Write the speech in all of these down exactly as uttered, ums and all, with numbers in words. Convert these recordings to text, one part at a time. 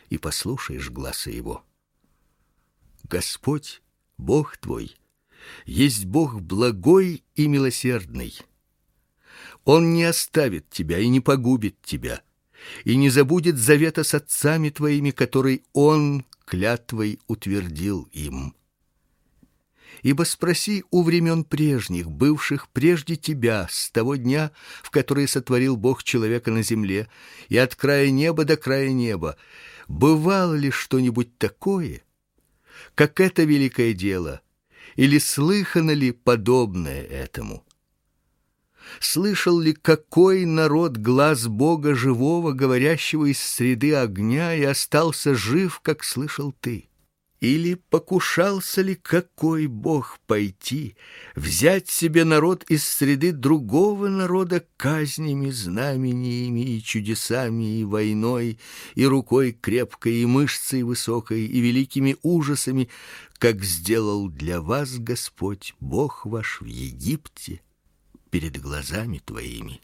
и послушаешь гласа его. Господь, Бог твой, есть Бог благой и милосердный. Он не оставит тебя и не погубит тебя, и не забудет завета с отцами твоими, который Он клятвой утвердил им. Ибо спроси у времен прежних, бывших прежде тебя, с того дня, в который сотворил Бог человека на земле, и от края неба до края неба, бывало ли что-нибудь такое, как это великое дело, или слыхано ли подобное этому? Слышал ли какой народ глас Бога живого, говорящего из среды огня, и остался жив, как слышал ты? Или покушался ли какой Бог пойти, взять себе народ из среды другого народа казнями, знамениями и чудесами, и войной, и рукой крепкой, и мышцей высокой, и великими ужасами, как сделал для вас Господь, Бог ваш, в Египте, перед глазами твоими?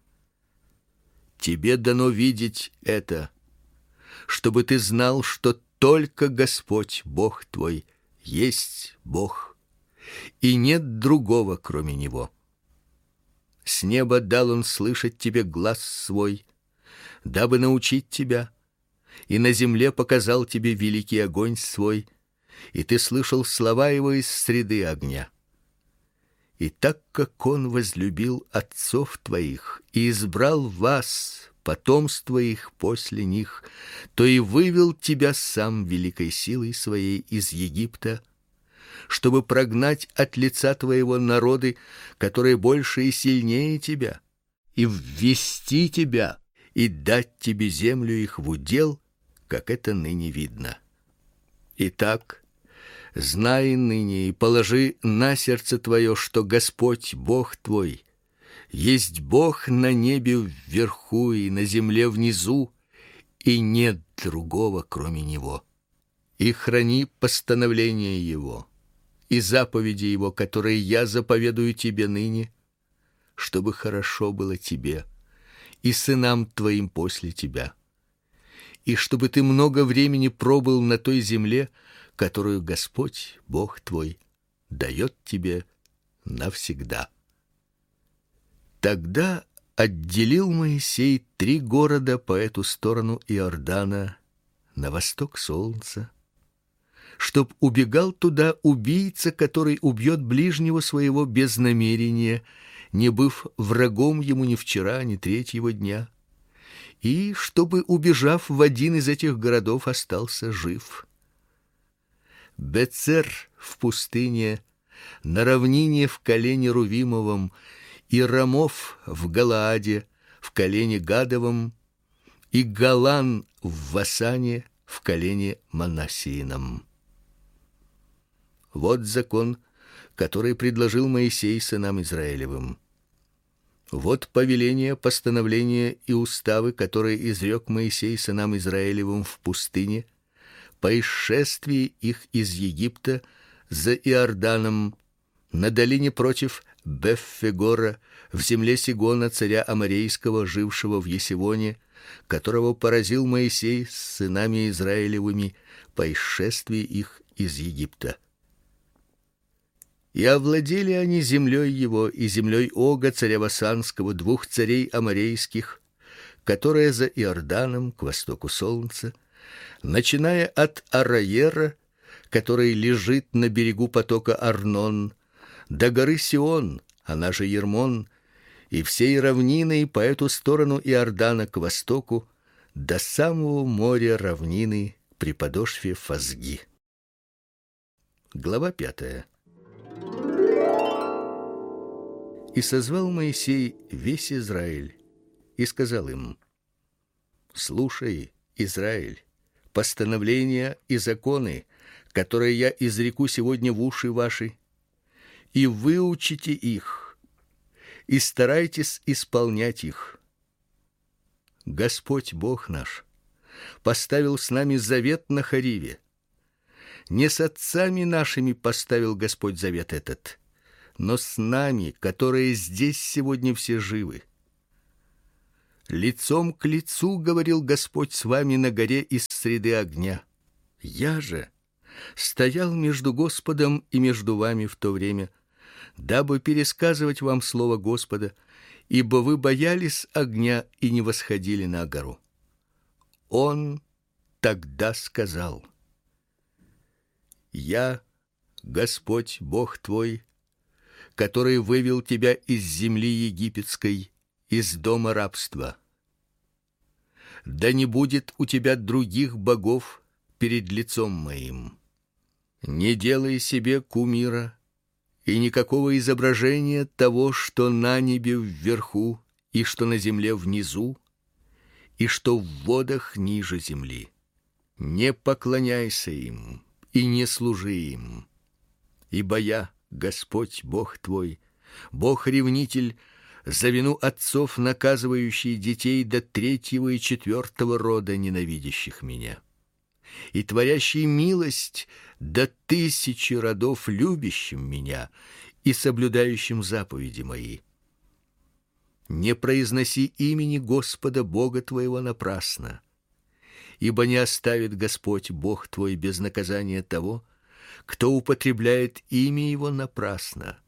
Тебе дано видеть это, чтобы ты знал, что только Господь, Бог твой, есть Бог, и нет другого, кроме Него. С неба дал Он слышать тебе глас свой, дабы научить тебя, и на земле показал тебе великий огонь свой, и ты слышал слова Его из среды огня. И так как Он возлюбил отцов твоих и избрал вас, потомство их после них, то и вывел тебя сам великой силой своей из Египта, чтобы прогнать от лица твоего народы, которые больше и сильнее тебя, и ввести тебя, и дать тебе землю их в удел, как это ныне видно. Итак, знай ныне и положи на сердце твое, что Господь, Бог твой, есть Бог на небе вверху и на земле внизу, и нет другого, кроме Него. И храни постановления Его и заповеди Его, которые я заповедую тебе ныне, чтобы хорошо было тебе и сынам твоим после тебя, и чтобы ты много времени пробыл на той земле, которую Господь, Бог твой, дает тебе навсегда. Тогда отделил Моисей три города по эту сторону Иордана, на восток солнца, чтоб убегал туда убийца, который убьет ближнего своего без намерения, не быв врагом ему ни вчера, ни третьего дня, и чтобы, убежав в один из этих городов, остался жив. Бецер в пустыне, на равнине в колене Рувимовом, и Рамов в Галааде, в колене Гадовом, и Галан в Васане, в колене Манассиином. Вот закон, который предложил Моисей сынам Израилевым. Вот повеления, постановления и уставы, которые изрек Моисей сынам Израилевым в пустыне, по исшествии их из Египта за Иорданом, на долине против Беффегора, в земле Сигона, царя Аморейского, жившего в Есевоне, которого поразил Моисей с сынами Израилевыми по исшествии их из Египта. И овладели они землей его и землей Ога, царя Васанского, двух царей аморейских, которая за Иорданом к востоку солнца, начиная от Араера, который лежит на берегу потока Арнон, до горы Сион, она же Ермон, и всей равнины по эту сторону Иордана к востоку, до самого моря равнины при подошве Фазги. Глава пятая. И созвал Моисей весь Израиль и сказал им: слушай, Израиль, постановления и законы, которые я изреку сегодня в уши ваши, и выучите их, и старайтесь исполнять их. Господь Бог наш поставил с нами завет на Хориве. Не с отцами нашими поставил Господь завет этот, но с нами, которые здесь сегодня все живы. Лицом к лицу говорил Господь с вами на горе из среды огня. Я же стоял между Господом и между вами в то время, дабы пересказывать вам слово Господа, ибо вы боялись огня и не восходили на гору. Он тогда сказал: Я, Господь Бог твой, который вывел тебя из земли египетской, из дома рабства. Да не будет у тебя других богов перед лицом моим. Не делай себе кумира и никакого изображения того, что на небе вверху и что на земле внизу, и что в водах ниже земли. Не поклоняйся им и не служи им. Ибо я, Господь Бог твой, Бог-ревнитель, за вину отцов наказывающий детей до третьего и четвертого рода ненавидящих меня, и творящий милость до тысячи родов любящим меня и соблюдающим заповеди мои. Не произноси имени Господа Бога твоего напрасно, ибо не оставит Господь Бог твой без наказания того, кто употребляет имя его напрасно.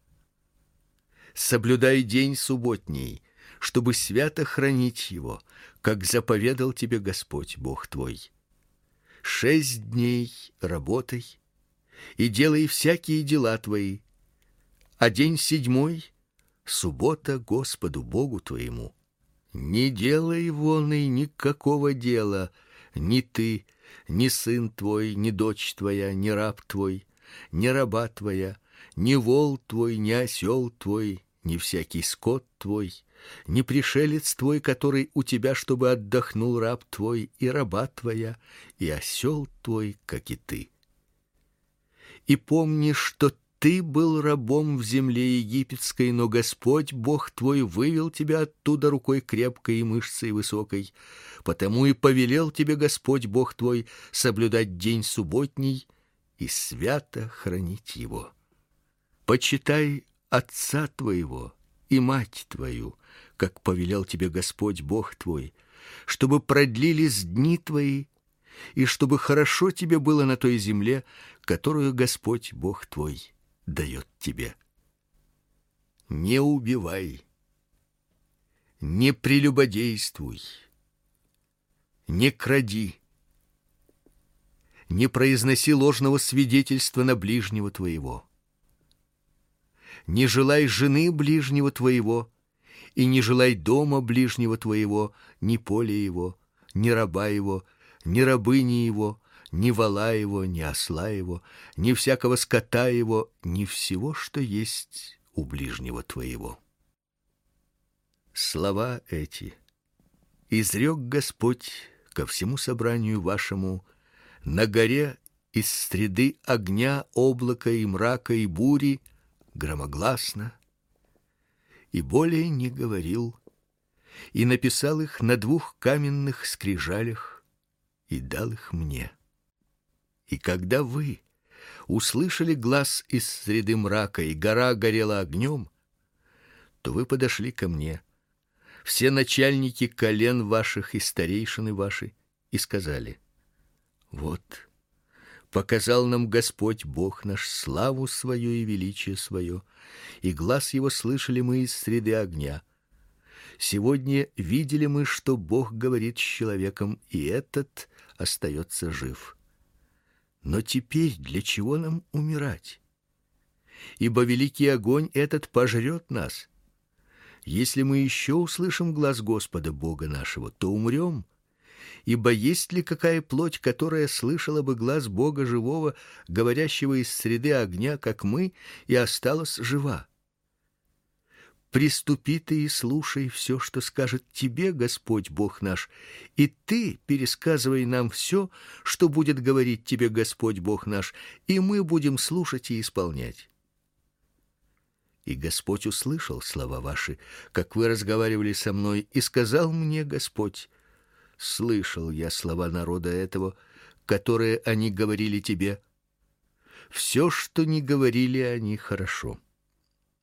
Соблюдай день субботний, чтобы свято хранить его, как заповедал тебе Господь Бог твой. Шесть дней работай и делай всякие дела твои, а день седьмой — суббота Господу Богу твоему. Не делай вон и никакого дела, ни ты, ни сын твой, ни дочь твоя, ни раб твой, ни раба твоя, ни вол твой, ни осел твой, ни всякий скот твой, ни пришелец твой, который у тебя, чтобы отдохнул раб твой и раба твоя, и осел твой, как и ты. И помни, что ты был рабом в земле египетской, но Господь Бог твой вывел тебя оттуда рукой крепкой и мышцей высокой, потому и повелел тебе Господь Бог твой соблюдать день субботний и свято хранить его. Почитай отца твоего и мать твою, как повелел тебе Господь Бог твой, чтобы продлились дни твои, и чтобы хорошо тебе было на той земле, которую Господь Бог твой дает тебе. Не убивай, не прелюбодействуй, не кради, не произноси ложного свидетельства на ближнего твоего. Не желай жены ближнего твоего, и не желай дома ближнего твоего, ни поля его, ни раба его, ни рабыни его, ни вола его, ни осла его, ни всякого скота его, ни всего, что есть у ближнего твоего. Слова эти изрек Господь ко всему собранию вашему на горе из среды огня, облака и мрака и бури, громогласно, и более не говорил, и написал их на двух каменных скрижалях и дал их мне. И когда вы услышали глас из среды мрака, и гора горела огнем, то вы подошли ко мне, все начальники колен ваших и старейшины ваши, и сказали: вот показал нам Господь Бог наш славу свою и величие свое, и глас его слышали мы из среды огня. Сегодня видели мы, что Бог говорит с человеком, и этот остается жив. Но теперь для чего нам умирать? Ибо великий огонь этот пожрет нас. Если мы еще услышим глас Господа Бога нашего, то умрем. Ибо есть ли какая плоть, которая слышала бы глас Бога живого, говорящего из среды огня, как мы, и осталась жива? Приступи ты и слушай все, что скажет тебе Господь Бог наш, и ты пересказывай нам все, что будет говорить тебе Господь Бог наш, и мы будем слушать и исполнять. И Господь услышал слова ваши, как вы разговаривали со мной, и сказал мне Господь: слышал я слова народа этого, которые они говорили тебе. Все, что не говорили они, хорошо.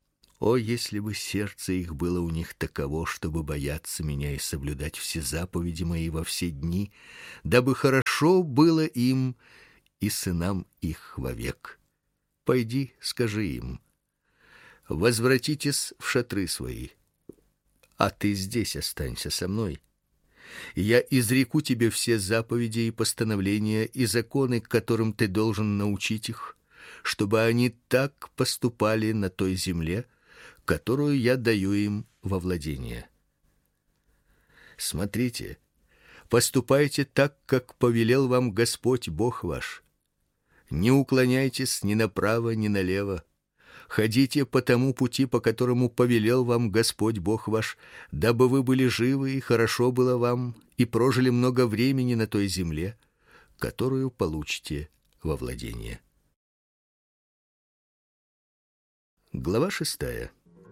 О, если бы сердце их было у них таково, чтобы бояться меня и соблюдать все заповеди мои во все дни, дабы хорошо было им и сынам их вовек. Пойди, скажи им: возвратитесь в шатры свои, а ты здесь останься со мной. И я изреку тебе все заповеди и постановления и законы, которым ты должен научить их, чтобы они так поступали на той земле, которую я даю им во владение. Смотрите, поступайте так, как повелел вам Господь Бог ваш. Не уклоняйтесь ни направо, ни налево. Ходите по тому пути, по которому повелел вам Господь Бог ваш, дабы вы были живы и хорошо было вам, и прожили много времени на той земле, которую получите во владение. Глава шестая.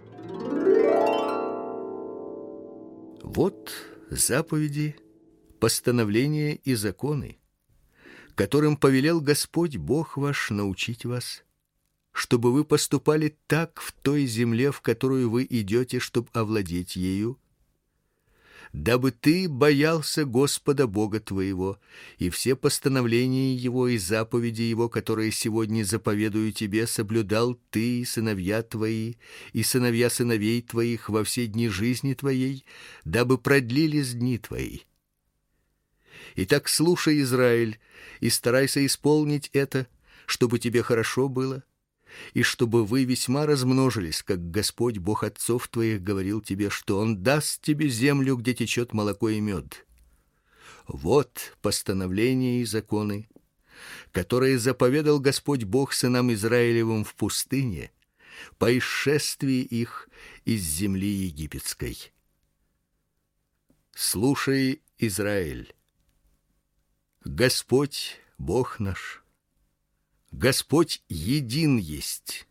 Вот заповеди, постановления и законы, которым повелел Господь Бог ваш научить вас, чтобы вы поступали так в той земле, в которую вы идете, чтобы овладеть ею, дабы ты боялся Господа Бога твоего, и все постановления Его и заповеди Его, которые сегодня заповедую тебе, соблюдал ты и сыновья твои, и сыновья сыновей твоих во все дни жизни твоей, дабы продлились дни твои. Итак, слушай, Израиль, и старайся исполнить это, чтобы тебе хорошо было, и чтобы вы весьма размножились, как Господь Бог отцов твоих говорил тебе, что Он даст тебе землю, где течет молоко и мед. Вот постановления и законы, которые заповедал Господь Бог сынам Израилевым в пустыне по исшествии их из земли египетской. Слушай, Израиль, Господь Бог наш, Господь един есть.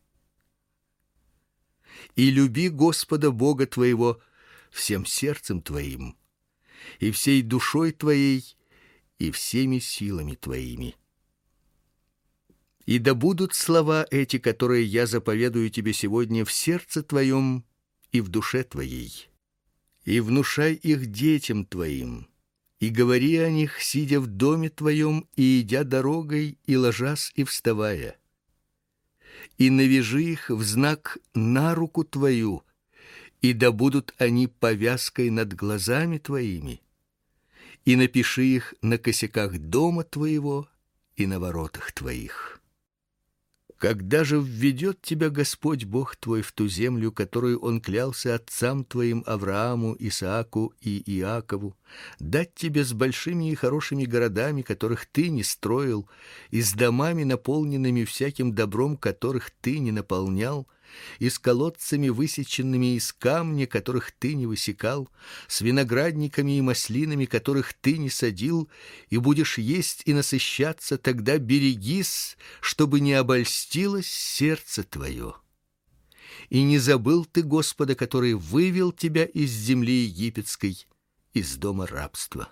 И люби Господа Бога твоего всем сердцем твоим, и всей душой твоей, и всеми силами твоими. И да будут слова эти, которые я заповедую тебе сегодня, в сердце твоем и в душе твоей. И внушай их детям твоим, и говори о них, сидя в доме твоем, и идя дорогой, и ложась, и вставая. И навяжи их в знак на руку твою, и да будут они повязкой над глазами твоими. И напиши их на косяках дома твоего и на воротах твоих. Когда же введет тебя Господь Бог твой в ту землю, которую Он клялся отцам твоим Аврааму, Исааку и Иакову, дать тебе с большими и хорошими городами, которых ты не строил, и с домами, наполненными всяким добром, которых ты не наполнял, и с колодцами, высеченными из камня, которых ты не высекал, с виноградниками и маслинами, которых ты не садил, и будешь есть и насыщаться, тогда берегись, чтобы не обольстилось сердце твое. И не забыл ты Господа, который вывел тебя из земли египетской, из дома рабства.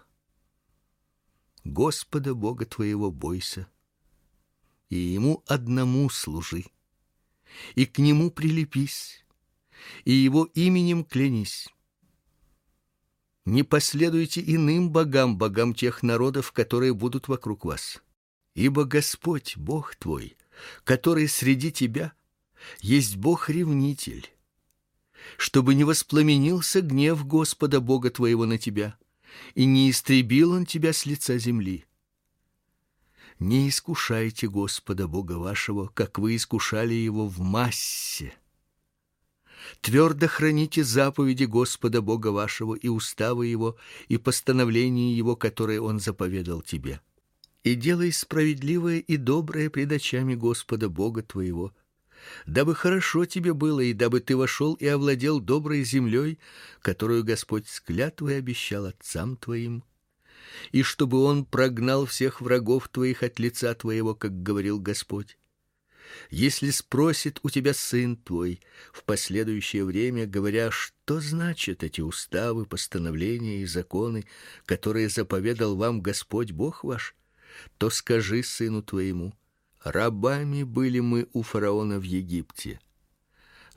Господа Бога твоего бойся, и Ему одному служи, и к Нему прилепись, и Его именем клянись. Не последуйте иным богам, богам тех народов, которые будут вокруг вас. Ибо Господь, Бог твой, который среди тебя, есть Бог-ревнитель, чтобы не воспламенился гнев Господа Бога твоего на тебя, и не истребил Он тебя с лица земли. Не искушайте Господа Бога вашего, как вы искушали Его в Массе. Твердо храните заповеди Господа Бога вашего и уставы Его, и постановления Его, которые Он заповедал тебе. И делай справедливое и доброе пред очами Господа Бога твоего, дабы хорошо тебе было, и дабы ты вошел и овладел доброй землей, которую Господь с клятвой обещал отцам твоим, и чтобы Он прогнал всех врагов твоих от лица твоего, как говорил Господь. Если спросит у тебя сын твой в последующее время, говоря, что значат эти уставы, постановления и законы, которые заповедал вам Господь Бог ваш, то скажи сыну твоему: рабами были мы у фараона в Египте,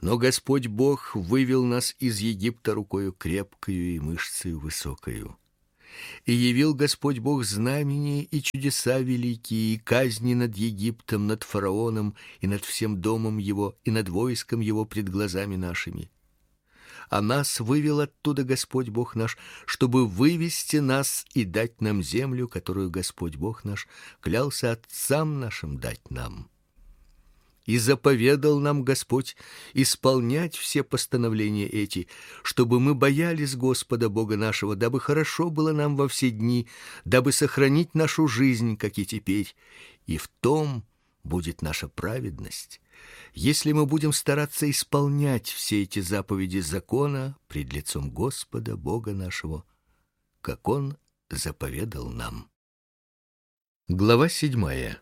Но Господь Бог вывел нас из Египта рукою крепкою и мышцею высокою. И явил Господь Бог знамения и чудеса великие, и казни над Египтом, над фараоном и над всем домом его, и над войском его пред глазами нашими. А нас вывел оттуда Господь Бог наш, чтобы вывести нас и дать нам землю, которую Господь Бог наш клялся отцам нашим дать нам. И заповедал нам Господь исполнять все постановления эти, чтобы мы боялись Господа Бога нашего, дабы хорошо было нам во все дни, дабы сохранить нашу жизнь, как и теперь. И в том будет наша праведность, если мы будем стараться исполнять все эти заповеди закона пред лицом Господа Бога нашего, как Он заповедал нам. Глава седьмая.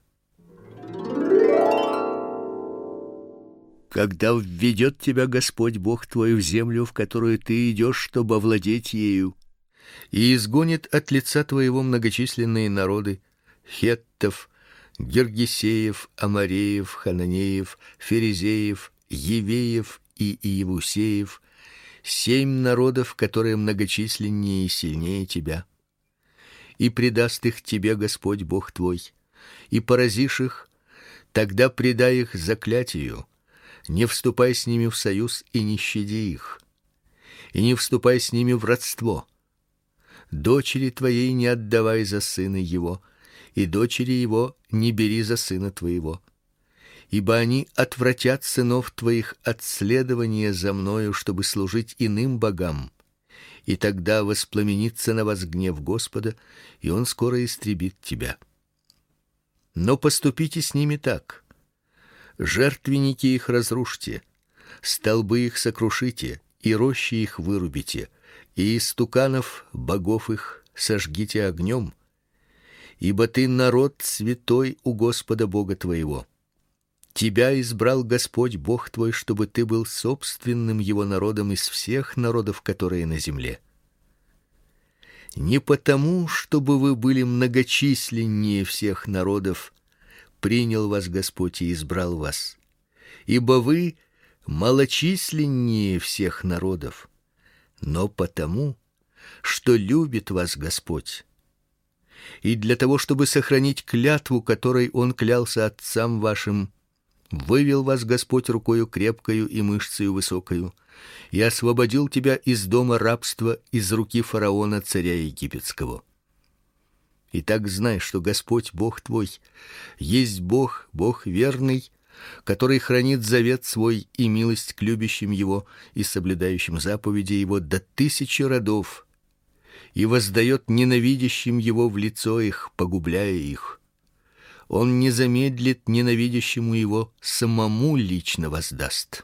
Когда введет тебя Господь Бог твой в землю, в которую ты идешь, чтобы овладеть ею, и изгонит от лица твоего многочисленные народы: хеттов, гиргесеев, амореев, хананеев, ферезеев, евеев и иевусеев, семь народов, которые многочисленнее и сильнее тебя, и предаст их тебе Господь Бог твой, и поразишь их, тогда предай их заклятию. Не вступай с ними в союз и не щади их, и не вступай с ними в родство. Дочери твоей не отдавай за сына его, и дочери его не бери за сына твоего, ибо они отвратят сынов твоих от следования за мною, чтобы служить иным богам, и тогда воспламенится на вас гнев Господа, и он скоро истребит тебя. Но поступите с ними так: жертвенники их разрушьте, столбы их сокрушите, и рощи их вырубите, и истуканов богов их сожгите огнем, ибо ты народ святой у Господа Бога твоего. Тебя избрал Господь Бог твой, чтобы ты был собственным его народом из всех народов, которые на земле. Не потому, чтобы вы были многочисленнее всех народов, принял вас Господь и избрал вас, ибо вы малочисленнее всех народов, но потому, что любит вас Господь, и для того, чтобы сохранить клятву, которой Он клялся отцам вашим, вывел вас Господь рукою крепкою и мышцею высокою, и освободил тебя из дома рабства, из руки фараона, царя египетского. Итак, знай, что Господь Бог твой есть Бог, Бог верный, который хранит завет свой и милость к любящим его и соблюдающим заповеди его до тысячи родов, и воздает ненавидящим его в лицо их, погубляя их. Он не замедлит ненавидящему его, самому лично воздаст.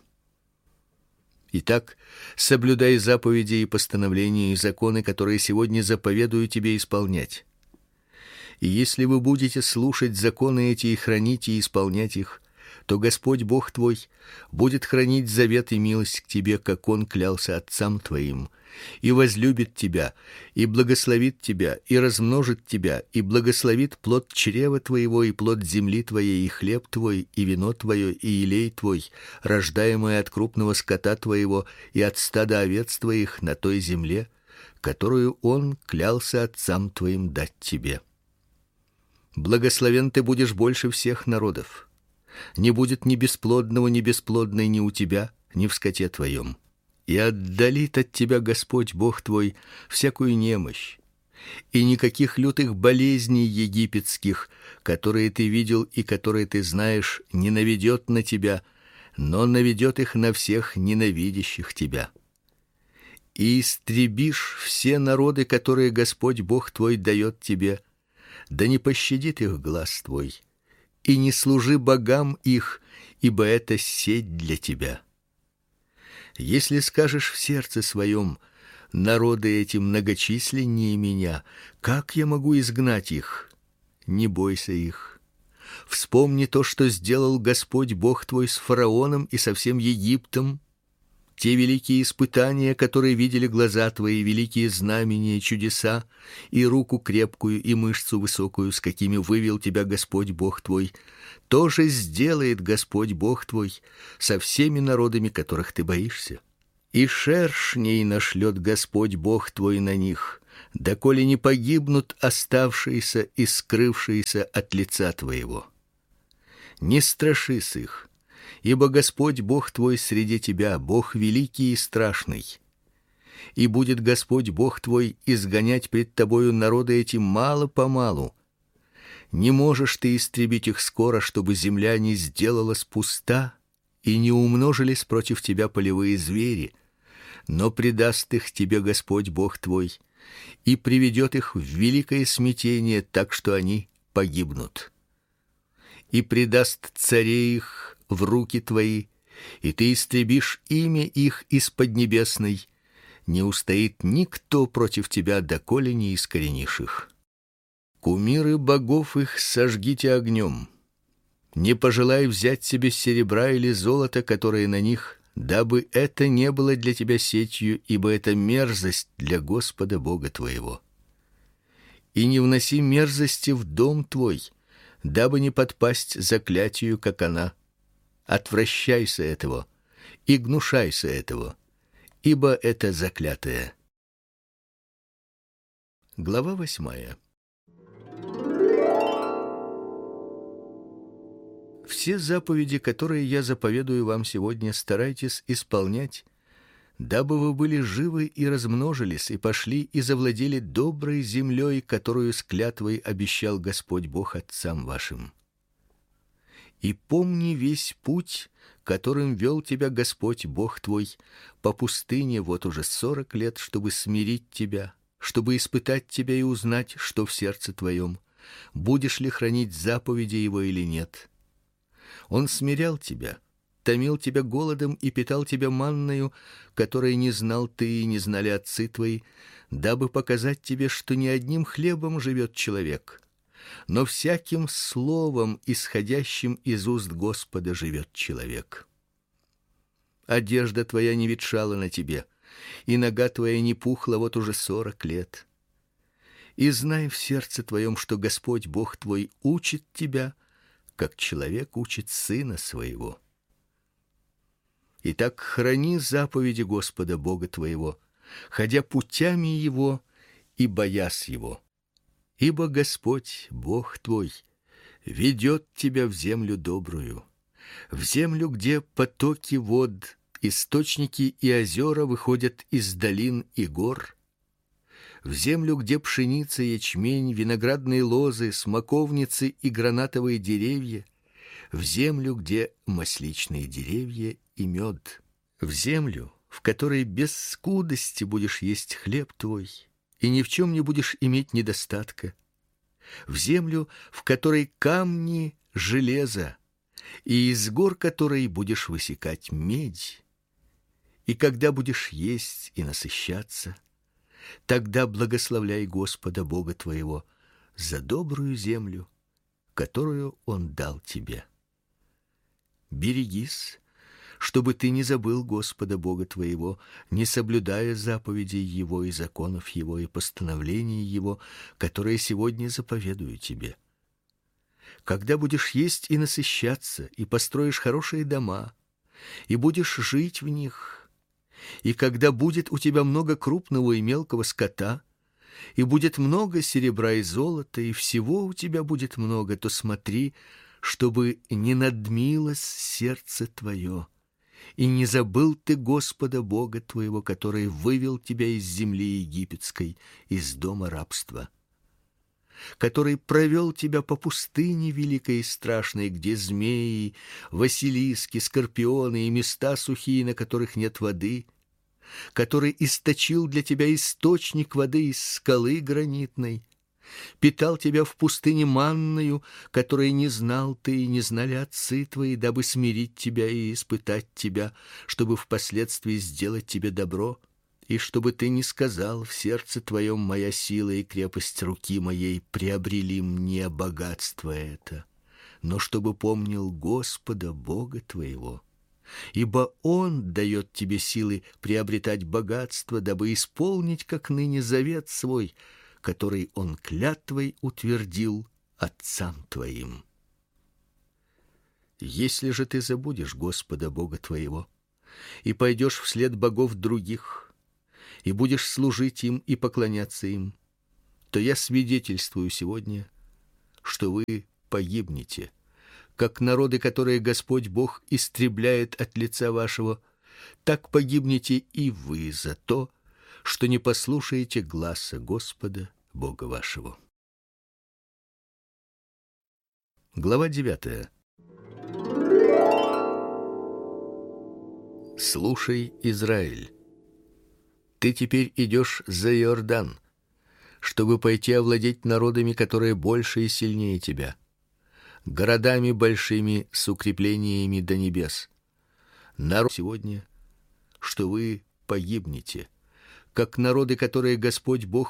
Итак, соблюдай заповеди и постановления и законы, которые сегодня заповедую тебе исполнять. И если вы будете слушать законы эти и хранить и исполнять их, то Господь Бог твой будет хранить завет и милость к тебе, как Он клялся отцам твоим, и возлюбит тебя, и благословит тебя, и размножит тебя, и благословит плод чрева твоего, и плод земли твоей, и хлеб твой, и вино твое, и елей твой, рождаемое от крупного скота твоего и от стада овец твоих на той земле, которую Он клялся отцам твоим дать тебе. Благословен ты будешь больше всех народов. Не будет ни бесплодного, ни бесплодной ни у тебя, ни в скоте твоем. И отдалит от тебя Господь Бог твой всякую немощь, и никаких лютых болезней египетских, которые ты видел и которые ты знаешь, не наведет на тебя, но наведет их на всех ненавидящих тебя. И истребишь все народы, которые Господь Бог твой дает тебе, да не пощадит их глаз твой, и не служи богам их, ибо это сеть для тебя. Если скажешь в сердце своем: народы эти многочисленнее меня, как я могу изгнать их? Не бойся их. Вспомни то, что сделал Господь Бог твой с фараоном и со всем Египтом, те великие испытания, которые видели глаза твои, великие знамения, чудеса, и руку крепкую, и мышцу высокую, с какими вывел тебя Господь Бог твой, тоже сделает Господь Бог твой со всеми народами, которых ты боишься. И шершней нашлет Господь Бог твой на них, доколе не погибнут оставшиеся и скрывшиеся от лица твоего. Не страшись их, ибо Господь Бог твой среди тебя, Бог великий и страшный. И будет Господь Бог твой изгонять пред тобою народы эти мало-помалу. Не можешь ты истребить их скоро, чтобы земля не сделалась пуста, и не умножились против тебя полевые звери, но предаст их тебе Господь Бог твой, и приведет их в великое смятение, так что они погибнут. И предаст царей их в руки твои, и ты истребишь имя их из поднебесной. Не устоит никто против тебя, доколе не искоренишь их. Кумиры богов их сожгите огнем. Не пожелай взять себе серебра или золота, которые на них, дабы это не было для тебя сетью, ибо это мерзость для Господа Бога твоего. И не вноси мерзости в дом твой, дабы не подпасть заклятию, как она. Отвращайся этого и гнушайся этого, ибо это заклятое. Глава восьмая. Все заповеди, которые я заповедую вам сегодня, старайтесь исполнять, дабы вы были живы и размножились, и пошли и завладели доброй землей, которую с клятвой обещал Господь Бог отцам вашим. И помни весь путь, которым вел тебя Господь Бог твой по пустыне вот уже сорок лет, чтобы смирить тебя, чтобы испытать тебя и узнать, что в сердце твоем, будешь ли хранить заповеди его или нет. Он смирял тебя, томил тебя голодом и питал тебя манною, которой не знал ты и не знали отцы твои, дабы показать тебе, что не одним хлебом живет человек, но всяким словом, исходящим из уст Господа, живет человек. Одежда твоя не ветшала на тебе, и нога твоя не пухла вот уже сорок лет. И знай в сердце твоем, что Господь Бог твой учит тебя, как человек учит сына своего. Итак, храни заповеди Господа Бога твоего, ходя путями его и боясь его. Ибо Господь Бог твой ведет тебя в землю добрую, в землю, где потоки вод, источники и озера выходят из долин и гор, в землю, где пшеница, ячмень, виноградные лозы, смоковницы и гранатовые деревья, в землю, где масличные деревья и мед, в землю, в которой без скудости будешь есть хлеб твой, и ни в чем не будешь иметь недостатка, в землю, в которой камни железо, и из гор которой будешь высекать медь. И когда будешь есть и насыщаться, тогда благословляй Господа Бога твоего за добрую землю, которую Он дал тебе. Берегись, чтобы ты не забыл Господа Бога твоего, не соблюдая заповедей Его и законов Его и постановлений Его, которые сегодня заповедую тебе. Когда будешь есть и насыщаться, и построишь хорошие дома, и будешь жить в них, и когда будет у тебя много крупного и мелкого скота, и будет много серебра и золота, и всего у тебя будет много, то смотри, чтобы не надмилось сердце твое, и не забыл ты Господа Бога твоего, который вывел тебя из земли египетской, из дома рабства, который провел тебя по пустыне великой и страшной, где змеи, василиски, скорпионы и места сухие, на которых нет воды, который источил для тебя источник воды из скалы гранитной, питал тебя в пустыне манною, которой не знал ты и не знали отцы твои, дабы смирить тебя и испытать тебя, чтобы впоследствии сделать тебе добро, и чтобы ты не сказал в сердце твоем: моя сила и крепость руки моей приобрели мне богатство это, но чтобы помнил Господа Бога твоего, ибо Он дает тебе силы приобретать богатство, дабы исполнить, как ныне, завет свой, который Он клятвой утвердил отцам твоим. Если же ты забудешь Господа Бога твоего и пойдешь вслед богов других, и будешь служить им и поклоняться им, то я свидетельствую сегодня, что вы погибнете, как народы, которые Господь Бог истребляет от лица вашего, так погибнете и вы за то, что не послушаете гласа Господа Бога вашего. Глава девятая. Слушай, Израиль, ты теперь идешь за Иордан, чтобы пойти овладеть народами, которые больше и сильнее тебя, городами большими с укреплениями до небес. Народ сегодня, что вы погибнете, как народы, которые Господь Бог